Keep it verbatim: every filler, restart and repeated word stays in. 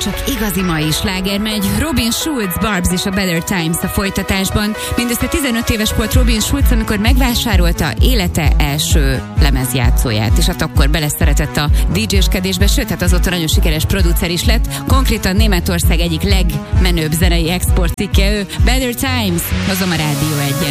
csak igazi mai sláger megy. Robin Schulz, Barbs és a Better Times a folytatásban. Mindössze tizenöt éves volt Robin Schulz, amikor megvásárolta élete első lemezjátszóját, és hát akkor beleszeretett a dé dzséskedésbe, sőt, hát azóta nagyon sikeres producer is lett. Konkrétan Németország egyik legmenőbb zenei exportcikke ő. Better Times, hozom a Rádió egyen.